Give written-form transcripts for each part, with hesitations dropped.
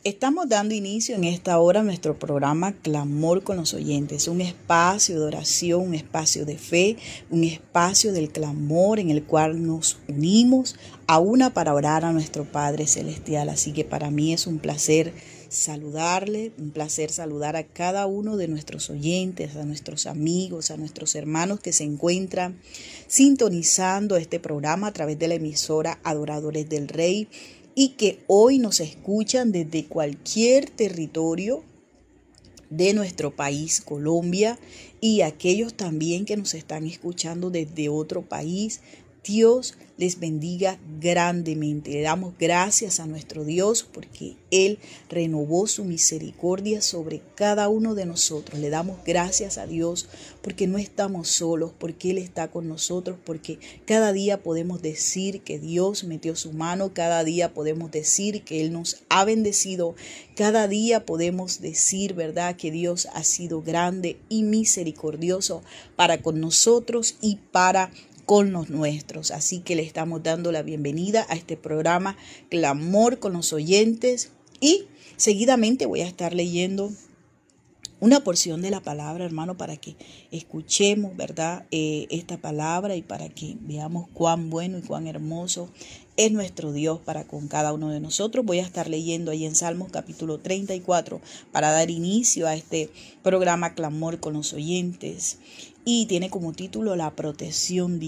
Estamos dando inicio en esta hora a nuestro programa Clamor con los oyentes, un espacio de oración, un espacio de fe, un espacio del clamor en el cual nos unimos a una para orar a nuestro Padre Celestial. Así que para mí es un placer saludarle, un placer saludar a cada uno de nuestros oyentes, a nuestros amigos, a nuestros hermanos que se encuentran sintonizando este programa a través de la emisora Adoradores del Rey, y que hoy nos escuchan desde cualquier territorio de nuestro país, Colombia, y aquellos también que nos están escuchando desde otro país. Dios les bendiga grandemente. Le damos gracias a nuestro Dios porque Él renovó su misericordia sobre cada uno de nosotros. Le damos gracias a Dios porque no estamos solos, porque Él está con nosotros, porque cada día podemos decir que Dios metió su mano, cada día podemos decir que Él nos ha bendecido, cada día podemos decir, ¿verdad?, que Dios ha sido grande y misericordioso para con nosotros y para con los nuestros. Así que le estamos dando la bienvenida a este programa Clamor con los oyentes, y seguidamente voy a estar leyendo una porción de la palabra, hermano, para que escuchemos, ¿verdad?, esta palabra, y para que veamos cuán bueno y cuán hermoso es nuestro Dios para con cada uno de nosotros. Voy a estar leyendo ahí en Salmos capítulo 34 para dar inicio a este programa Clamor con los oyentes. Y tiene como título la protección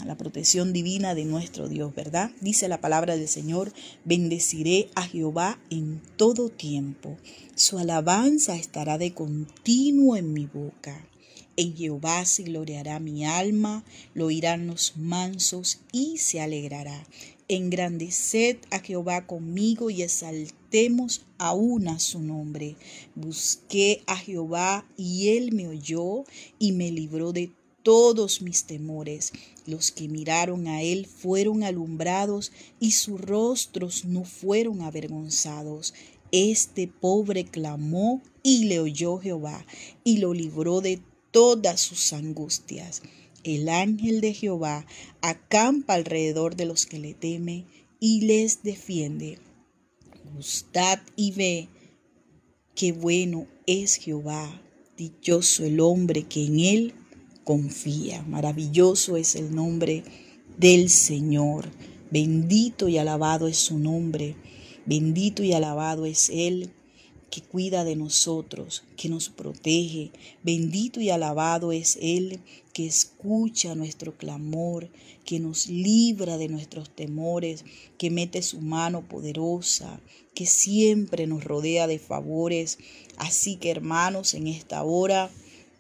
divina de nuestro Dios, ¿verdad? Dice la palabra del Señor: bendeciré a Jehová en todo tiempo. Su alabanza estará de continuo en mi boca. En Jehová se gloriará mi alma, lo oirán los mansos y se alegrará. Engrandeced a Jehová conmigo y exaltemos aún a su nombre. Busqué a Jehová y él me oyó y me libró de todos mis temores. Los que miraron a él fueron alumbrados y sus rostros no fueron avergonzados. Este pobre clamó y le oyó Jehová y lo libró de todas sus angustias. El ángel de Jehová acampa alrededor de los que le temen y les defiende. Gustad y ve qué bueno es Jehová. Dichoso el hombre que en él confía. Maravilloso es el nombre del Señor. Bendito y alabado es su nombre. Bendito y alabado es Él que cuida de nosotros, que nos protege. Bendito y alabado es Él que escucha nuestro clamor, que nos libra de nuestros temores, que mete su mano poderosa, que siempre nos rodea de favores. Así que, hermanos, en esta hora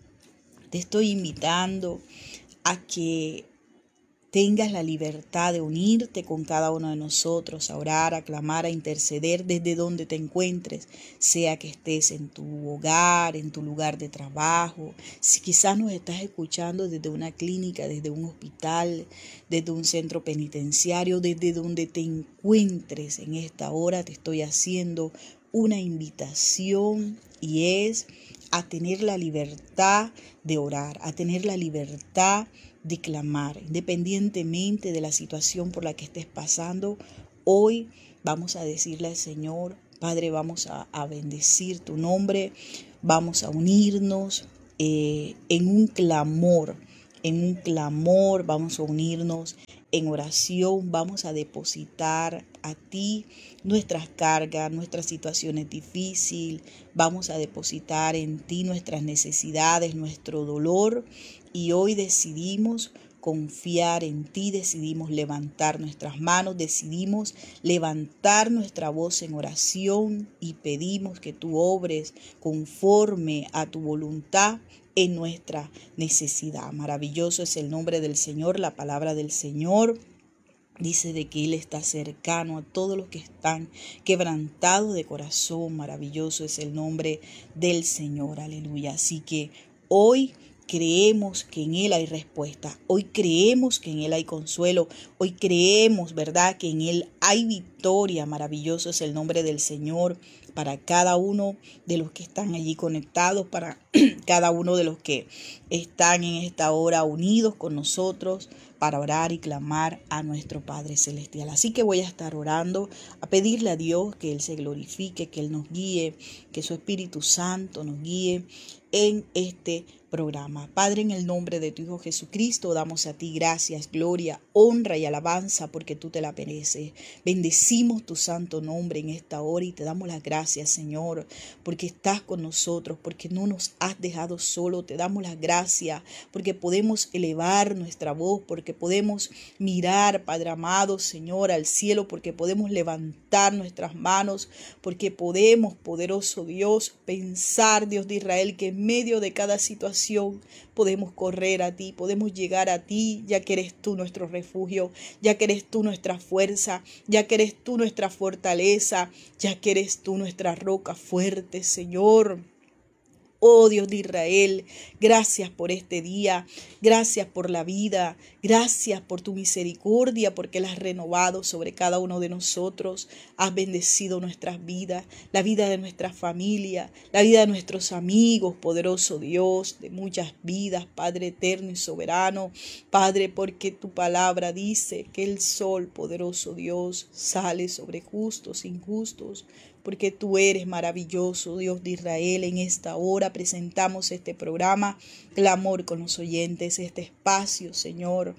te estoy invitando a que tengas la libertad de unirte con cada uno de nosotros, a orar, a clamar, a interceder desde donde te encuentres, sea que estés en tu hogar, en tu lugar de trabajo, si quizás nos estás escuchando desde una clínica, desde un hospital, desde un centro penitenciario, desde donde te encuentres en esta hora, te estoy haciendo una invitación, y es a tener la libertad de orar, a tener la libertad de clamar, independientemente de la situación por la que estés pasando. Hoy vamos a decirle al Señor: Padre, vamos a bendecir tu nombre, vamos a unirnos en un clamor, vamos a unirnos en oración, vamos a depositar a ti nuestras cargas, nuestras situaciones difíciles, vamos a depositar en ti nuestras necesidades, nuestro dolor, y hoy decidimos confiar en ti, decidimos levantar nuestras manos, decidimos levantar nuestra voz en oración y pedimos que tú obres conforme a tu voluntad en nuestra necesidad. Maravilloso es el nombre del Señor. La palabra del Señor dice de que Él está cercano a todos los que están quebrantados de corazón. Maravilloso es el nombre del Señor. Aleluya. Así que hoy creemos que en Él hay respuesta. Hoy creemos que en Él hay consuelo. Hoy creemos, ¿verdad?, que en Él hay victoria victoria. Maravilloso es el nombre del Señor para cada uno de los que están allí conectados, para cada uno de los que están en esta hora unidos con nosotros para orar y clamar a nuestro Padre Celestial. Así que voy a estar orando, a pedirle a Dios que Él se glorifique, que Él nos guíe, que su Espíritu Santo nos guíe en este programa. Padre, en el nombre de tu Hijo Jesucristo, damos a ti gracias, gloria, honra y alabanza porque tú te la mereces. Bendecimos tu santo nombre en esta hora y te damos las gracias, Señor, porque estás con nosotros, porque no nos has dejado solo. Te damos las gracias porque podemos elevar nuestra voz, porque podemos mirar, Padre amado, Señor, al cielo, porque podemos levantar nuestras manos, porque podemos, poderoso Dios, pensar, Dios de Israel, que en medio de cada situación podemos correr a ti, podemos llegar a ti, ya que eres tú nuestro refugio, ya que eres tú nuestra fuerza, ya que eres tú nuestra fortaleza, ya que eres tú nuestra roca fuerte, Señor. Oh Dios de Israel, gracias por este día, gracias por la vida, gracias por tu misericordia, porque la has renovado sobre cada uno de nosotros. Has bendecido nuestras vidas, la vida de nuestra familia, la vida de nuestros amigos, poderoso Dios, de muchas vidas, Padre eterno y soberano. Padre, porque tu palabra dice que el sol, poderoso Dios, sale sobre justos e injustos, porque tú eres maravilloso, Dios de Israel. En esta hora presentamos este programa, Clamor con los Oyentes, este espacio, Señor,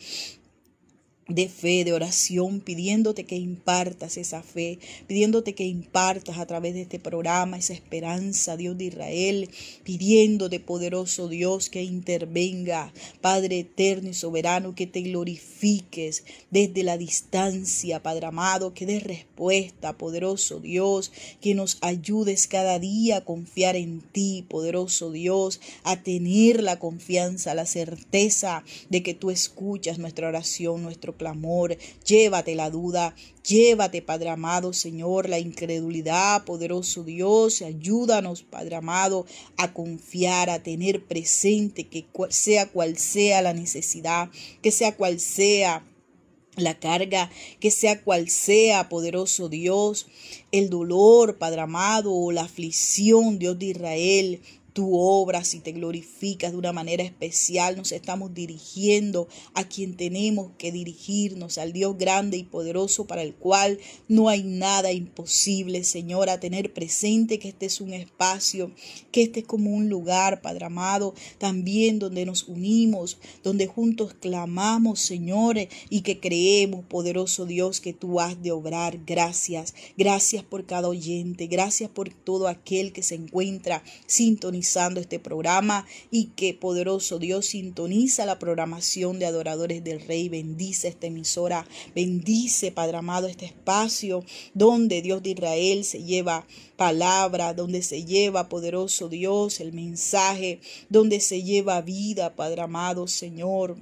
de fe, de oración, pidiéndote que impartas esa fe, pidiéndote que impartas a través de este programa esa esperanza, Dios de Israel, pidiéndote, poderoso Dios, que intervenga, Padre eterno y soberano, que te glorifiques desde la distancia, Padre amado, que des respuesta, poderoso Dios, que nos ayudes cada día a confiar en ti, poderoso Dios, a tener la confianza, la certeza de que tú escuchas nuestra oración, nuestro clamor. Llévate la duda, llévate, Padre amado, Señor, la incredulidad, poderoso Dios. Ayúdanos, Padre amado, a confiar, a tener presente que sea cual sea la necesidad, que sea cual sea la carga, que sea cual sea, poderoso Dios, el dolor, Padre amado, o la aflicción, Dios de Israel. Tú obras y te glorificas de una manera especial. Nos estamos dirigiendo a quien tenemos que dirigirnos, al Dios grande y poderoso para el cual no hay nada imposible, Señor. A tener presente que este es un espacio, que este es como un lugar, Padre amado, también donde nos unimos, donde juntos clamamos, Señor, y que creemos, poderoso Dios, que tú has de obrar. Gracias, gracias por cada oyente, gracias por todo aquel que se encuentra sintonizando este programa y que, poderoso Dios, sintoniza la programación de Adoradores del Rey. Bendice esta emisora, bendice, Padre amado, este espacio donde Dios de Israel se lleva palabra, donde se lleva, poderoso Dios, el mensaje, donde se lleva vida, Padre amado, Señor.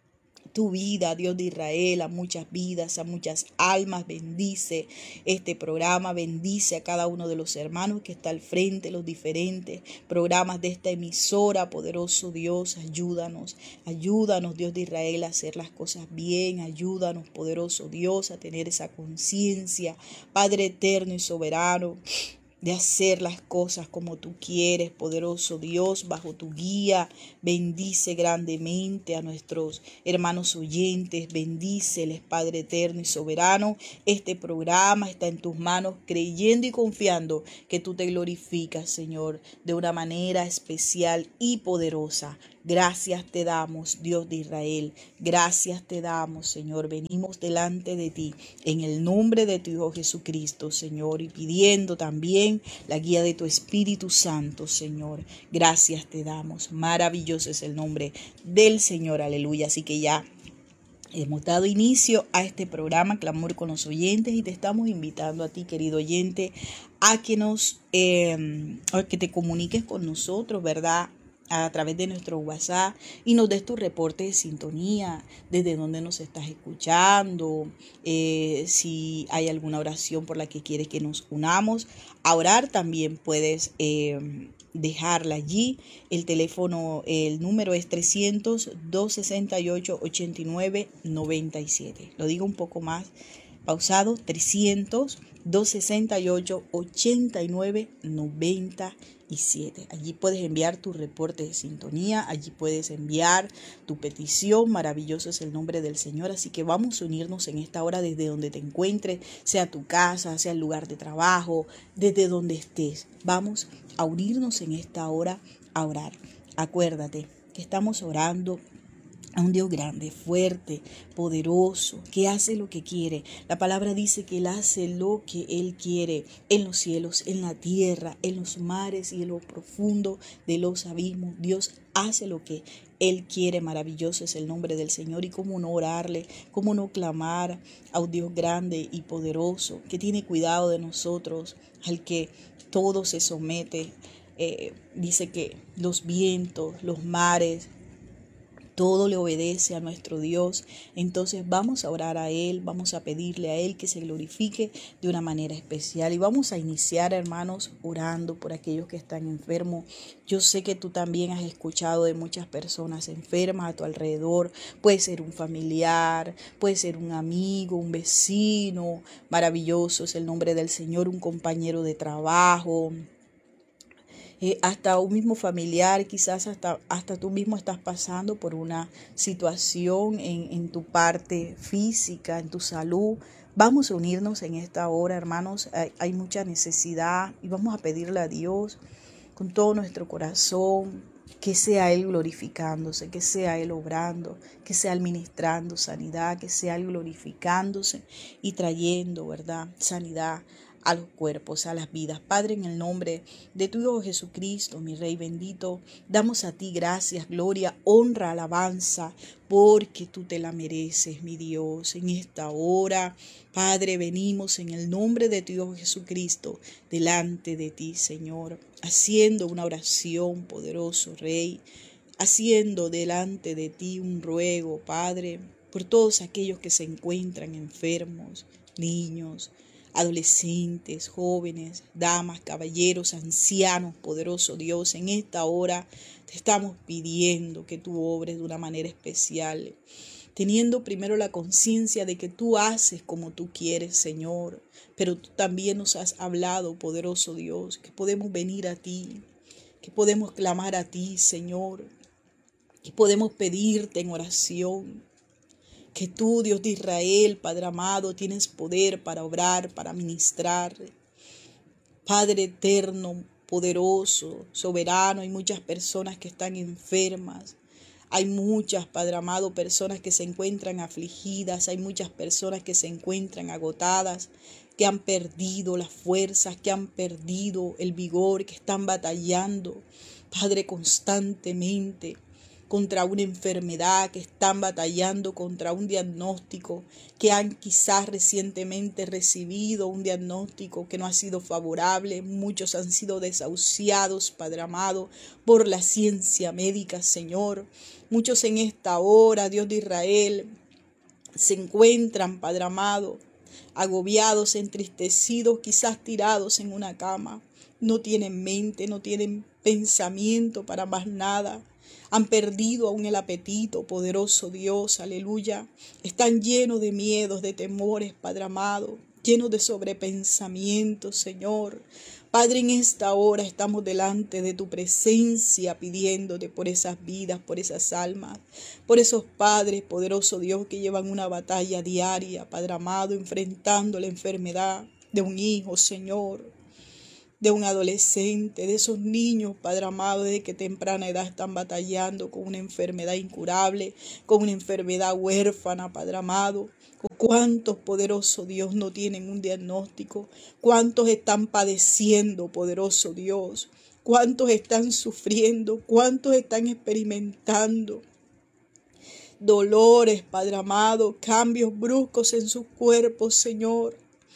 Tu vida, Dios de Israel, a muchas vidas, a muchas almas. Bendice este programa, bendice a cada uno de los hermanos que está al frente, los diferentes programas de esta emisora. Poderoso Dios, ayúdanos, ayúdanos, Dios de Israel, a hacer las cosas bien. Ayúdanos, poderoso Dios, a tener esa conciencia, Padre eterno y soberano, de hacer las cosas como tú quieres, poderoso Dios, bajo tu guía. Bendice grandemente a nuestros hermanos oyentes, bendíceles, Padre eterno y soberano. Este programa está en tus manos, creyendo y confiando que tú te glorificas, Señor, de una manera especial y poderosa. Gracias te damos, Dios de Israel. Gracias te damos, Señor. Venimos delante de ti en el nombre de tu Hijo Jesucristo, Señor, y pidiendo también la guía de tu Espíritu Santo, Señor. Gracias te damos. Maravilloso es el nombre del Señor. Aleluya. Así que ya hemos dado inicio a este programa Clamor con los Oyentes y te estamos invitando a ti, querido oyente, a que a que te comuniques con nosotros, ¿verdad?, a través de nuestro WhatsApp y nos des tu reporte de sintonía, desde dónde nos estás escuchando, si hay alguna oración por la que quieres que nos unamos a orar, también puedes dejarla allí. El teléfono, el número es 300-268-8997. Lo digo un poco más pausado 300-268-8997. Allí puedes enviar tu reporte de sintonía, allí puedes enviar tu petición. Maravilloso es el nombre del Señor. Así que vamos a unirnos en esta hora desde donde te encuentres, sea tu casa, sea el lugar de trabajo, desde donde estés. Vamos a unirnos en esta hora a orar. Acuérdate que estamos orando a un Dios grande, fuerte, poderoso, que hace lo que quiere. La palabra dice que Él hace lo que Él quiere en los cielos, en la tierra, en los mares y en lo profundo de los abismos. Dios hace lo que Él quiere. Maravilloso es el nombre del Señor. Y cómo no orarle, cómo no clamar a un Dios grande y poderoso, que tiene cuidado de nosotros, al que todo se somete. Dice que los vientos, los mares, todo le obedece a nuestro Dios. Entonces vamos a orar a Él, vamos a pedirle a Él que se glorifique de una manera especial. Y vamos a iniciar, hermanos, orando por aquellos que están enfermos. Yo sé que tú también has escuchado de muchas personas enfermas a tu alrededor. Puede ser un familiar, puede ser un amigo, un vecino. Maravilloso es el nombre del Señor, un compañero de trabajo. Hasta un mismo familiar, quizás hasta tú mismo estás pasando por una situación en tu parte física, en tu salud. Vamos a unirnos en esta hora, hermanos. Hay mucha necesidad y vamos a pedirle a Dios con todo nuestro corazón que sea Él glorificándose, que sea Él obrando, que sea Él ministrando sanidad, que sea Él glorificándose y trayendo, ¿verdad?, sanidad a los cuerpos, a las vidas. Padre, en el nombre de tu Hijo Jesucristo, mi Rey bendito, damos a ti gracias, gloria, honra, alabanza, porque tú te la mereces, mi Dios. En esta hora, Padre, venimos en el nombre de tu Hijo Jesucristo, delante de ti, Señor, haciendo una oración, poderoso Rey, haciendo delante de ti un ruego, Padre, por todos aquellos que se encuentran enfermos, niños, adolescentes, jóvenes, damas, caballeros, ancianos, poderoso Dios. En esta hora te estamos pidiendo que tú obres de una manera especial, teniendo primero la conciencia de que tú haces como tú quieres, Señor, pero tú también nos has hablado, poderoso Dios, que podemos venir a ti, que podemos clamar a ti, Señor, que podemos pedirte en oración, que tú, Dios de Israel, Padre amado, tienes poder para obrar, para ministrar. Padre eterno, poderoso, soberano, hay muchas personas que están enfermas. Hay muchas, Padre amado, personas que se encuentran afligidas. Hay muchas personas que se encuentran agotadas, que han perdido las fuerzas, que han perdido el vigor, que están batallando, Padre, constantemente contra una enfermedad, que están batallando contra un diagnóstico, que han quizás recientemente recibido un diagnóstico que no ha sido favorable. Muchos han sido desahuciados, Padre amado, por la ciencia médica, Señor. Muchos en esta hora, Dios de Israel, se encuentran, Padre amado, agobiados, entristecidos, quizás tirados en una cama. No tienen mente, no tienen pensamiento para más nada. Han perdido aún el apetito, poderoso Dios, aleluya. Están llenos de miedos, de temores, Padre amado, llenos de sobrepensamientos, Señor. Padre, en esta hora estamos delante de tu presencia pidiéndote por esas vidas, por esas almas, por esos padres, poderoso Dios, que llevan una batalla diaria, Padre amado, enfrentando la enfermedad de un hijo, Señor, de un adolescente, de esos niños, Padre amado, desde que temprana edad están batallando con una enfermedad incurable, con una enfermedad huérfana, Padre amado. ¿Cuántos, poderoso Dios, no tienen un diagnóstico? ¿Cuántos están padeciendo, poderoso Dios? ¿Cuántos están sufriendo? ¿Cuántos están experimentando dolores, Padre amado, cambios bruscos en sus cuerpos, Señor?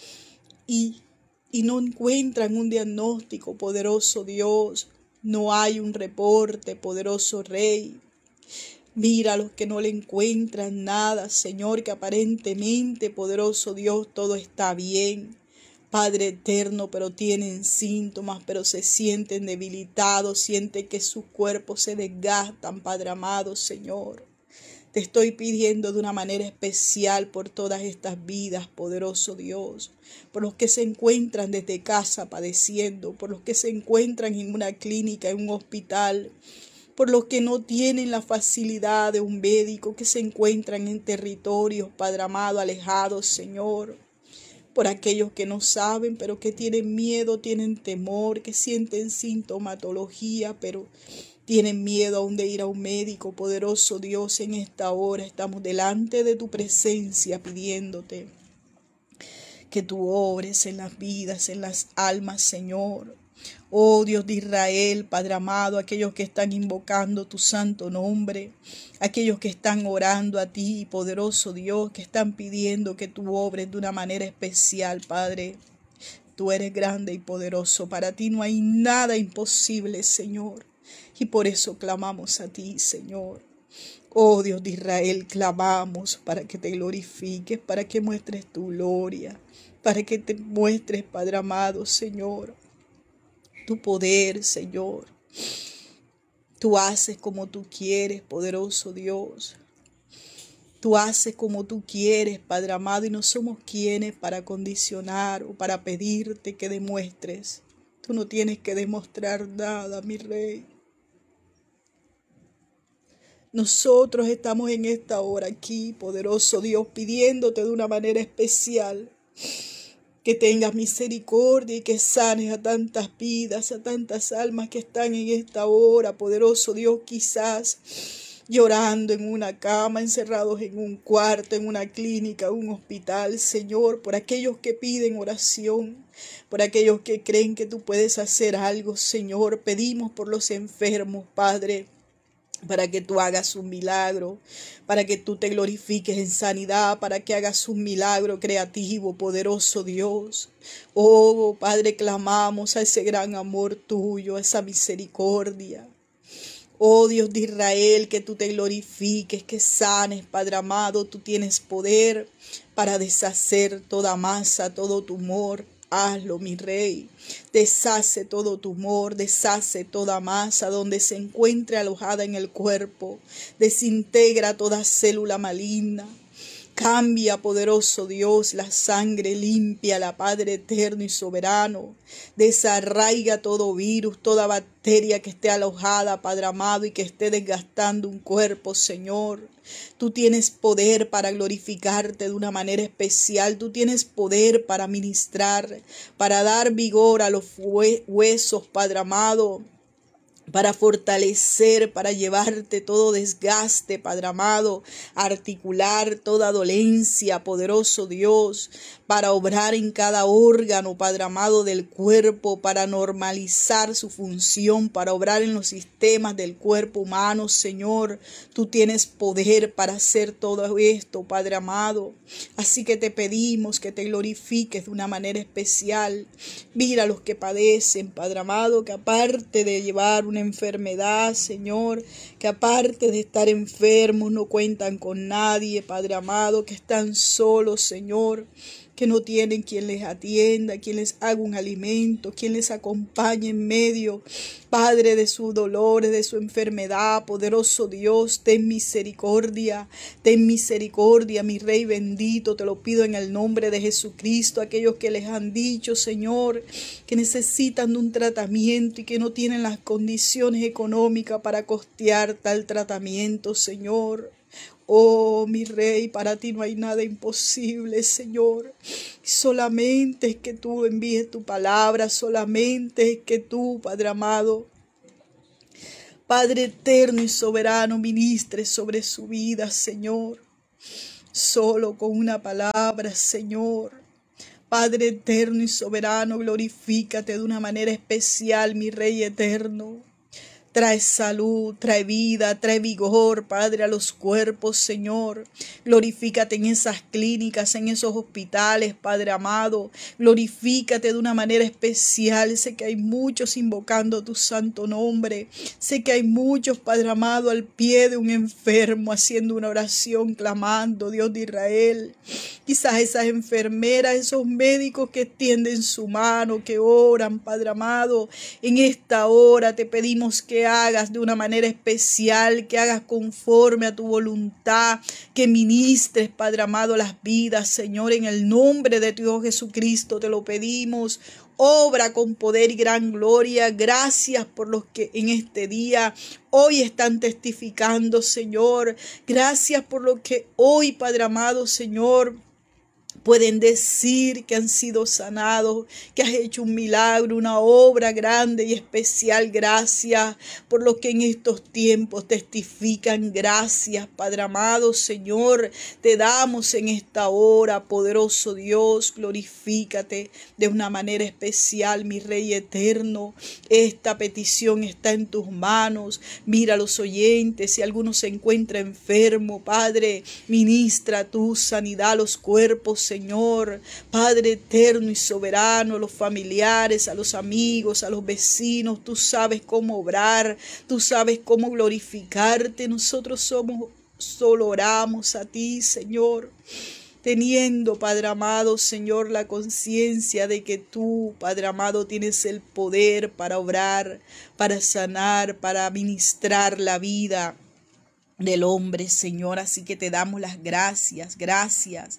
Y no encuentran un diagnóstico, poderoso Dios. No hay un reporte, poderoso Rey. Mira a los que no le encuentran nada, Señor, que aparentemente, poderoso Dios, todo está bien. Padre eterno, pero tienen síntomas, pero se sienten debilitados, sienten que sus cuerpos se desgastan, Padre amado, Señor. Te estoy pidiendo de una manera especial por todas estas vidas, poderoso Dios, por los que se encuentran desde casa padeciendo, por los que se encuentran en una clínica, en un hospital, por los que no tienen la facilidad de un médico, que se encuentran en territorios, Padre amado, alejados, Señor. Por aquellos que no saben, pero que tienen miedo, tienen temor, que sienten sintomatología, pero tienen miedo aún de ir a un médico. Poderoso Dios, en esta hora estamos delante de tu presencia pidiéndote que tú obres en las vidas, en las almas, Señor. Oh Dios de Israel, Padre amado, aquellos que están invocando tu santo nombre, aquellos que están orando a ti, poderoso Dios, que están pidiendo que tú obres de una manera especial, Padre. Tú eres grande y poderoso, para ti no hay nada imposible, Señor. Y por eso clamamos a ti, Señor. Oh Dios de Israel, clamamos para que te glorifiques, para que muestres tu gloria, para que te muestres, Padre amado, Señor, tu poder, Señor. Tú haces como tú quieres, poderoso Dios. Tú haces como tú quieres, Padre amado, y no somos quienes para condicionar o para pedirte que demuestres. Tú no tienes que demostrar nada, mi Rey. Nosotros estamos en esta hora aquí, poderoso Dios, pidiéndote de una manera especial que tengas misericordia y que sanes a tantas vidas, a tantas almas que están en esta hora, poderoso Dios, quizás llorando en una cama, encerrados en un cuarto, en una clínica, un hospital, Señor, por aquellos que piden oración, por aquellos que creen que tú puedes hacer algo, Señor. Pedimos por los enfermos, Padre, para que tú hagas un milagro, para que tú te glorifiques en sanidad, para que hagas un milagro creativo, poderoso Dios. Oh, Padre, clamamos a ese gran amor tuyo, a esa misericordia. Oh, Dios de Israel, que tú te glorifiques, que sanes, Padre amado. Tú tienes poder para deshacer toda masa, todo tumor. Hazlo, mi Rey. Deshace todo tumor, deshace toda masa donde se encuentre alojada en el cuerpo. Desintegra toda célula maligna. Cambia, poderoso Dios, la sangre limpia, la Padre eterno y soberano. Desarraiga todo virus, toda bacteria que esté alojada, Padre amado, y que esté desgastando un cuerpo, Señor. Tú tienes poder para glorificarte de una manera especial. Tú tienes poder para ministrar, para dar vigor a los huesos, Padre amado, para fortalecer, para llevarte todo desgaste, Padre amado, articular toda dolencia, poderoso Dios, para obrar en cada órgano, Padre amado, del cuerpo, para normalizar su función, para obrar en los sistemas del cuerpo humano, Señor. Tú tienes poder para hacer todo esto, Padre amado. Así que te pedimos que te glorifiques de una manera especial. Mira a los que padecen, Padre amado, que aparte de llevar una enfermedad, Señor, que aparte de estar enfermos no cuentan con nadie, Padre amado, que están solos, Señor, que no tienen quien les atienda, quien les haga un alimento, quien les acompañe en medio, Padre, de sus dolores, de su enfermedad. Poderoso Dios, ten misericordia, mi Rey bendito, te lo pido en el nombre de Jesucristo. Aquellos que les han dicho, Señor, que necesitan de un tratamiento y que no tienen las condiciones económicas para costear tal tratamiento, Señor. Oh, mi Rey, para ti no hay nada imposible, Señor. Solamente es que tú envíes tu palabra, solamente es que tú, Padre amado, Padre eterno y soberano, ministres sobre su vida, Señor. Solo con una palabra, Señor. Padre eterno y soberano, glorifícate de una manera especial, mi Rey eterno. Trae salud, trae vida, trae vigor, Padre, a los cuerpos, Señor. Glorifícate en esas clínicas, en esos hospitales, Padre amado. Glorifícate de una manera especial. Sé que hay muchos invocando tu santo nombre. Sé que hay muchos, Padre amado, al pie de un enfermo, haciendo una oración, clamando, Dios de Israel. Quizás esas enfermeras, esos médicos que extienden su mano, que oran, Padre amado. En esta hora te pedimos que que hagas de una manera especial, que hagas conforme a tu voluntad, que ministres, Padre amado, las vidas, Señor, en el nombre de tu Hijo Jesucristo te lo pedimos. Obra con poder y gran gloria. Gracias por los que en este día hoy están testificando, Señor. Gracias por lo que hoy, Padre amado, Señor, pueden decir que han sido sanados, que has hecho un milagro, una obra grande y especial. Gracias por lo que en estos tiempos testifican. Gracias, Padre amado, Señor. Te damos en esta hora, poderoso Dios, glorifícate de una manera especial, mi Rey eterno. Esta petición está en tus manos. Mira a los oyentes, si alguno se encuentra enfermo, Padre, ministra tu sanidad a los cuerpos, Señor, Padre eterno y soberano, a los familiares, a los amigos, a los vecinos. Tú sabes cómo obrar, tú sabes cómo glorificarte. Nosotros solo oramos a ti, Señor, teniendo, Padre amado, Señor, la conciencia de que tú, Padre amado, tienes el poder para obrar, para sanar, para ministrar la vida del hombre, Señor. Así que te damos las gracias, gracias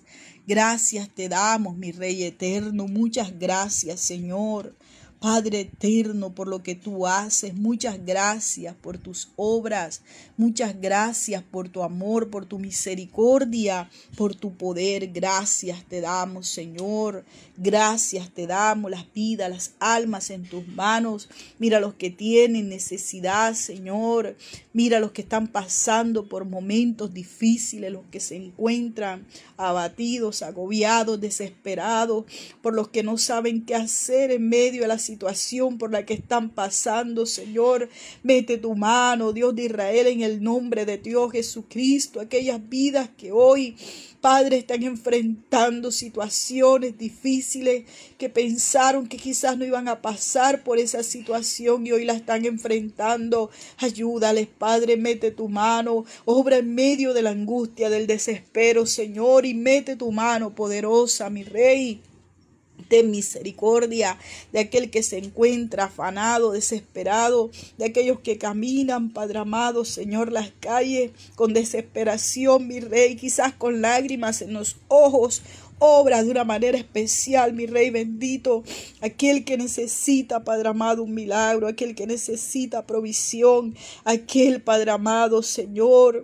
te damos, mi Rey eterno. Muchas gracias, Señor, Padre eterno, por lo que tú haces. Muchas gracias por tus obras. Muchas gracias por tu amor, por tu misericordia, por tu poder. Gracias te damos, Señor. Gracias te damos, las vidas, las almas en tus manos. Mira los que tienen necesidad, Señor. Mira los que están pasando por momentos difíciles, los que se encuentran abatidos, agobiados, desesperados, por los que no saben qué hacer en medio de la situación por la que están pasando, Señor. Mete tu mano, Dios de Israel, en el nombre de Dios Jesucristo. Aquellas vidas que hoy, Padre, están enfrentando situaciones difíciles, que pensaron que quizás no iban a pasar por esa situación y hoy la están enfrentando. Ayúdales, Padre, mete tu mano, obra en medio de la angustia, del desespero, Señor, y mete tu mano poderosa, mi Rey. Ten misericordia de aquel que se encuentra afanado, desesperado, de aquellos que caminan, Padre amado, Señor, las calles con desesperación, mi Rey, quizás con lágrimas en los ojos. Obra de una manera especial, mi Rey bendito, aquel que necesita, Padre amado, un milagro, aquel que necesita provisión, aquel, Padre amado, Señor,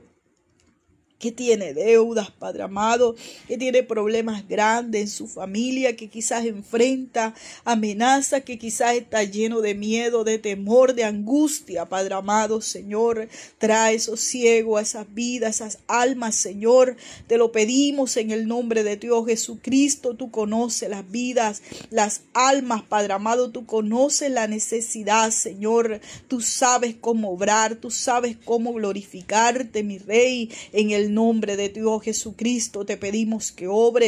que tiene deudas, Padre amado, que tiene problemas grandes en su familia, que quizás enfrenta amenazas, que quizás está lleno de miedo, de temor, de angustia, Padre amado, Señor. Trae sosiego a esas vidas, a esas almas, Señor. Te lo pedimos en el nombre de Dios Jesucristo. Tú conoces las vidas, las almas, Padre amado. Tú conoces la necesidad, Señor. Tú sabes cómo obrar, tú sabes cómo glorificarte, mi Rey. En el nombre de Dios Jesucristo te pedimos que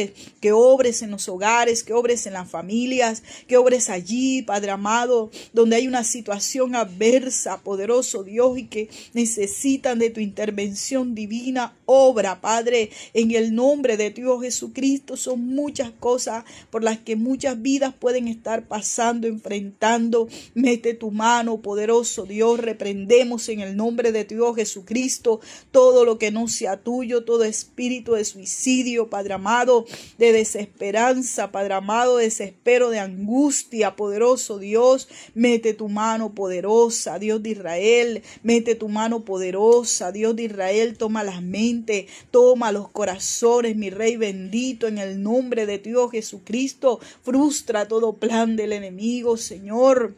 obres en los hogares, que obres en las familias, que obres allí, Padre amado, donde hay una situación adversa, poderoso Dios, y que necesitan de tu intervención divina. Obra, Padre, en el nombre de Dios Jesucristo. Son muchas cosas por las que muchas vidas pueden estar pasando, enfrentando. Mete tu mano, poderoso Dios. Reprendemos en el nombre de Dios Jesucristo todo lo que no sea tuyo, todo espíritu de suicidio, Padre amado, de desesperanza, Padre amado, de desespero, de angustia, poderoso Dios. Mete tu mano poderosa, Dios de Israel. Mete tu mano poderosa, Dios de Israel. Toma las mentes, toma los corazones, mi Rey bendito, en el nombre de Dios Jesucristo. Frustra todo plan del enemigo, Señor.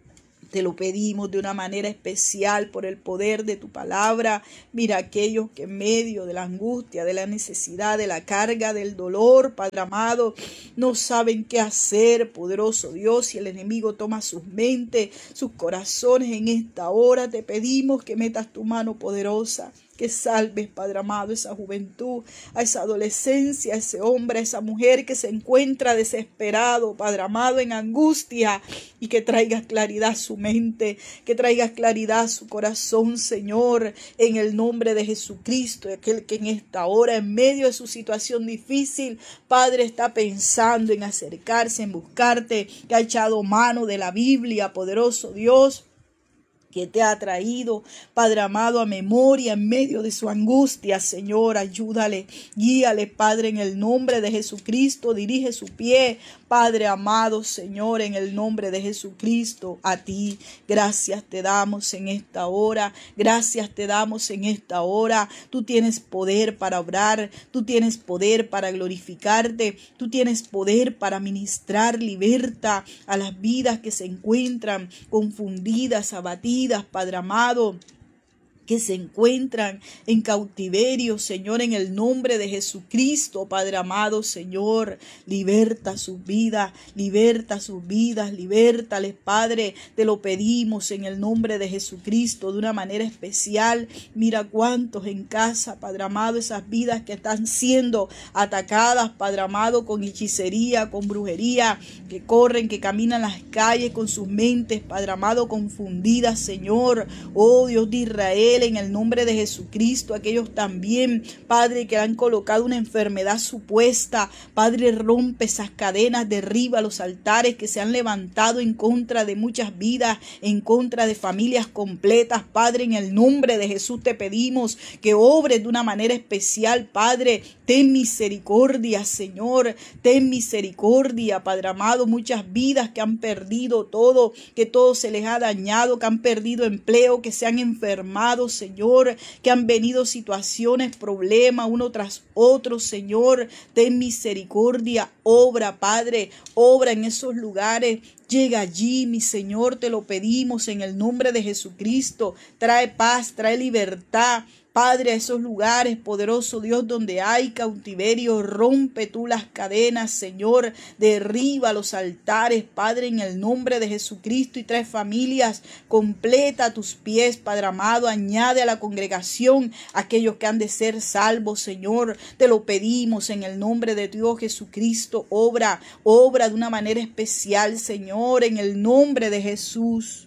Te lo pedimos de una manera especial por el poder de tu palabra. Mira aquellos que en medio de la angustia, de la necesidad, de la carga, del dolor, Padre amado, no saben qué hacer, poderoso Dios. Y el enemigo toma sus mentes, sus corazones en esta hora. Te pedimos que metas tu mano poderosa, que salves, Padre amado, esa juventud, a esa adolescencia, a ese hombre, a esa mujer que se encuentra desesperado, Padre amado, en angustia, y que traigas claridad a su mente, que traigas claridad a su corazón, Señor, en el nombre de Jesucristo. Aquel que en esta hora, en medio de su situación difícil, Padre, está pensando en acercarse, en buscarte, que ha echado mano de la Biblia, poderoso Dios. que te ha traído, Padre amado, a memoria en medio de su angustia. Señor, ayúdale, guíale, Padre, en el nombre de Jesucristo. Dirige su pie, Padre amado, Señor, en el nombre de Jesucristo. A ti, gracias te damos en esta hora. Gracias te damos en esta hora. Tú tienes poder para obrar. Tú tienes poder para glorificarte. Tú tienes poder para ministrar libertad a las vidas que se encuentran confundidas, abatidas, Padre amado, que se encuentran en cautiverio, Señor, en el nombre de Jesucristo, Padre amado, Señor, liberta sus vidas, libértales, Padre, te lo pedimos en el nombre de Jesucristo de una manera especial. Mira cuántos en casa, Padre amado, esas vidas que están siendo atacadas, Padre amado, con hechicería, con brujería, que corren, que caminan las calles con sus mentes, Padre amado, confundidas, Señor, oh Dios de Israel, en el nombre de Jesucristo, aquellos también, Padre, que han colocado una enfermedad supuesta, Padre, rompe esas cadenas, derriba los altares que se han levantado en contra de muchas vidas, en contra de familias completas, Padre, en el nombre de Jesús te pedimos que obres de una manera especial, Padre, ten misericordia, Señor, ten misericordia, Padre amado, muchas vidas que han perdido todo, que todo se les ha dañado, que han perdido empleo, que se han enfermado, Señor, que han venido situaciones, problemas, uno tras otro, Señor, ten misericordia, obra, Padre, obra en esos lugares. Llega allí, mi Señor, te lo pedimos en el nombre de Jesucristo. Trae paz, trae libertad, Padre, a esos lugares, poderoso Dios, donde hay cautiverio. Rompe tú las cadenas, Señor, derriba los altares, Padre, en el nombre de Jesucristo, y trae familias completa a tus pies, Padre amado. Añade a la congregación aquellos que han de ser salvos, Señor. Te lo pedimos en el nombre de Dios Jesucristo. Obra de una manera especial, Señor, en el nombre de Jesús.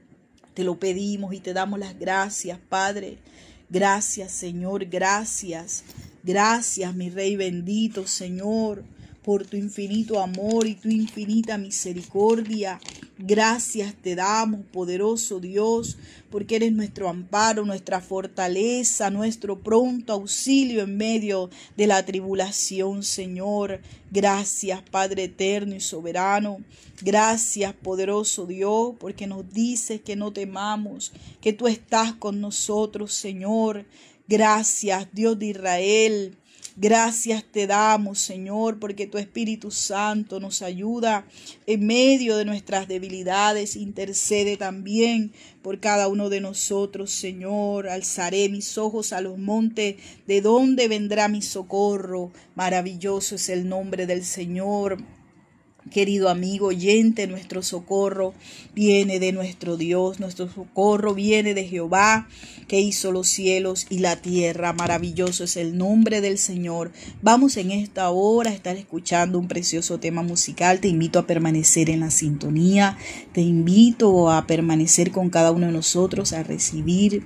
Te lo pedimos y te damos las gracias, Padre. Gracias, Señor, gracias. Gracias, mi Rey bendito, Señor, por tu infinito amor y tu infinita misericordia. Gracias te damos, poderoso Dios, porque eres nuestro amparo, nuestra fortaleza, nuestro pronto auxilio en medio de la tribulación, Señor. Gracias, Padre eterno y soberano. Gracias, poderoso Dios, porque nos dices que no temamos, que tú estás con nosotros, Señor. Gracias, Dios de Israel. Gracias te damos, Señor, porque tu Espíritu Santo nos ayuda en medio de nuestras debilidades. Intercede también por cada uno de nosotros, Señor. Alzaré mis ojos a los montes, ¿de dónde vendrá mi socorro? Maravilloso es el nombre del Señor. Querido amigo oyente, nuestro socorro viene de nuestro Dios, nuestro socorro viene de Jehová, que hizo los cielos y la tierra. Maravilloso es el nombre del Señor. Vamos en esta hora a estar escuchando un precioso tema musical. Te invito a permanecer en la sintonía, te invito a permanecer con cada uno de nosotros, a recibir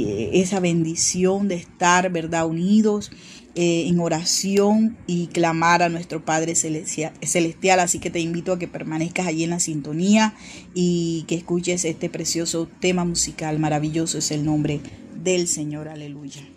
esa bendición de estar, ¿verdad?, unidos en oración y clamar a nuestro Padre Celestial. Así que te invito a que permanezcas allí en la sintonía y que escuches este precioso tema musical. Maravilloso es el nombre del Señor. Aleluya.